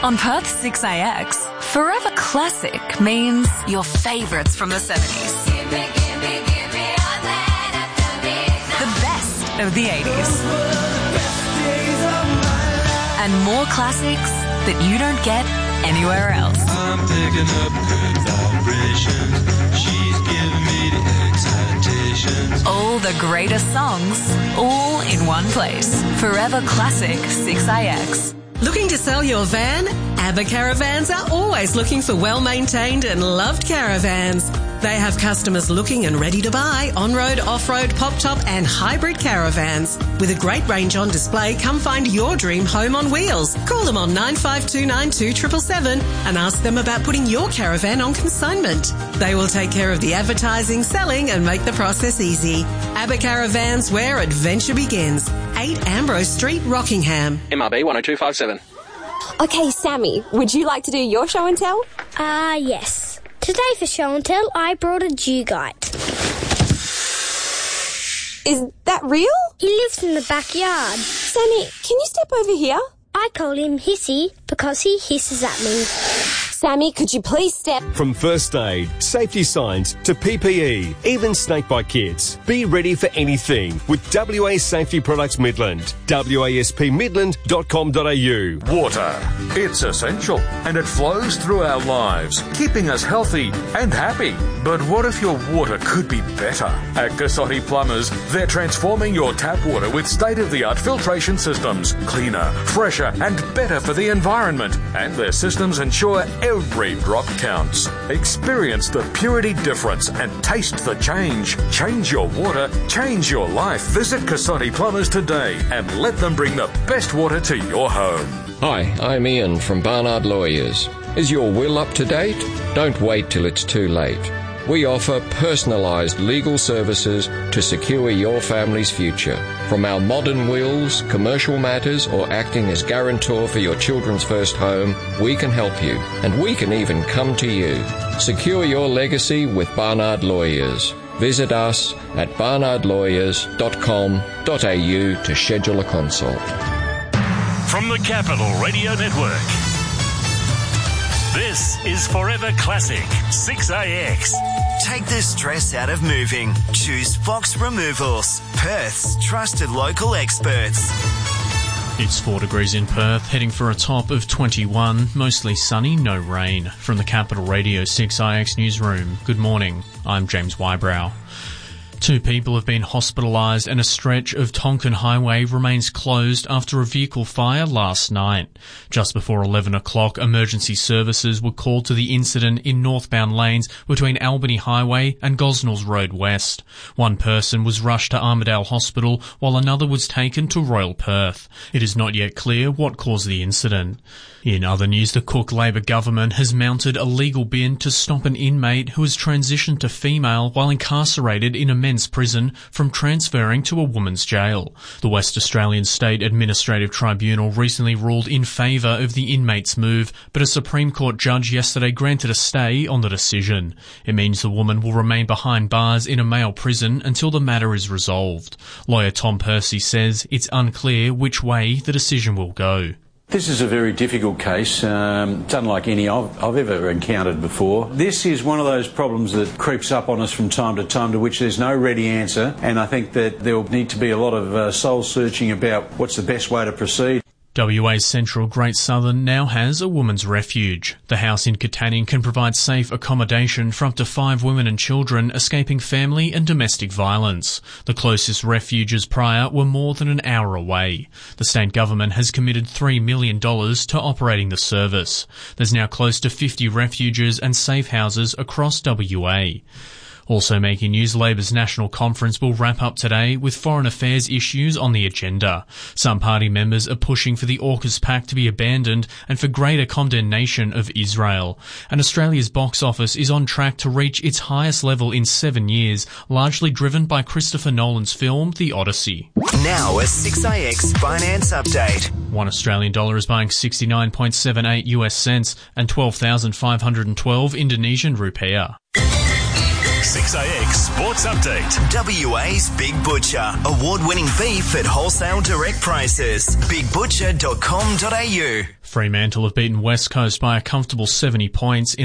On Perth 6AX, Forever Classic means your favourites from the 70s. The best of the 80s. And more classics that you don't get anywhere else. I'm picking up good vibrations. She's giving me the excitations. All the greatest songs, all in one place. Forever Classic 6AX. Looking to sell your van? ABBA Caravans are always looking for well-maintained and loved caravans. They have customers looking and ready to buy on-road, off-road, pop-top and hybrid caravans. With a great range on display, come find your dream home on wheels. Call them on 95292777 and ask them about putting your caravan on consignment. They will take care of the advertising, selling and make the process easy. ABBA Caravans, where adventure begins. 8 Ambrose Street, Rockingham. MRB 10257. Okay, Sammy, would you like to do your show and tell? Yes. Today for show and tell, I brought a dugite. Is that real? He lives in the backyard. Sammy, can you step over here? I call him Hissy because he hisses at me. Sammy, could you please step? From first aid, safety signs to PPE, even snakebite kits. Be ready for anything with WA Safety Products Midland. waspmidland.com.au. Water. It's essential and it flows through our lives, keeping us healthy and happy. But what if your water could be better? At Cassotti Plumbers, they're transforming your tap water with state-of-the-art filtration systems. Cleaner, fresher and better for the environment. And their systems ensure every drop counts. Experience the purity difference and taste the change. Change your water, change your life. Visit Cassotti Plumbers today and let them bring the best water to your home. Hi, I'm Ian from Barnard Lawyers. Is your will up to date? Don't wait till it's too late. We offer personalised legal services to secure your family's future. From our modern wills, commercial matters, or acting as guarantor for your children's first home, we can help you, and we can even come to you. Secure your legacy with Barnard Lawyers. Visit us at barnardlawyers.com.au to schedule a consult. From the Capital Radio Network, this is Forever Classic 6AX. Take the stress out of moving. Choose Fox Removals, Perth's trusted local experts. It's 4 degrees in Perth, heading for a top of 21, mostly sunny, no rain. From the Capital Radio 6IX newsroom, good morning, I'm James Wybrow. 2 people have been hospitalised and a stretch of Tonkin Highway remains closed after a vehicle fire last night. Just before 11 o'clock, emergency services were called to the incident in northbound lanes between Albany Highway and Gosnells Road West. 1 person was rushed to Armidale Hospital while another was taken to Royal Perth. It is not yet clear what caused the incident. In other news, the Cook Labor government has mounted a legal bid to stop an inmate who has transitioned to female while incarcerated in a men's prison from transferring to a woman's jail. The West Australian State Administrative Tribunal recently ruled in favour of the inmate's move, but a Supreme Court judge yesterday granted a stay on the decision. It means the woman will remain behind bars in a male prison until the matter is resolved. Lawyer Tom Percy says it's unclear which way the decision will go. This is a very difficult case. It's unlike any I've ever encountered before. This is one of those problems that creeps up on us from time to time to which there's no ready answer, and I think that there will need to be a lot of soul searching about what's the best way to proceed. WA's Central Great Southern now has a women's refuge. The house in Katanning can provide safe accommodation for up to 5 women and children escaping family and domestic violence. The closest refuges prior were more than an hour away. The state government has committed $3 million to operating the service. There's now close to 50 refuges and safe houses across WA. Also making news, Labor's National Conference will wrap up today with foreign affairs issues on the agenda. Some party members are pushing for the AUKUS Pact to be abandoned and for greater condemnation of Israel. And Australia's box office is on track to reach its highest level in 7 years, largely driven by Christopher Nolan's film The Odyssey. Now a 6IX finance update. $1 is buying 69.78 US cents and 12,512 Indonesian rupiah. 6AX Sports Update. WA's Big Butcher. Award-winning beef at wholesale direct prices. BigButcher.com.au. Fremantle have beaten West Coast by a comfortable 70 points in